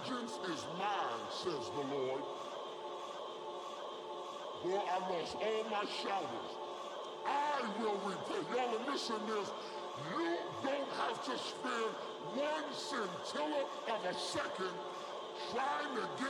Vengeance is mine, says the Lord. Boy, I lost all my shouters. I will repay. Y'all are missing this. You don't have to spend one scintilla of a second trying to get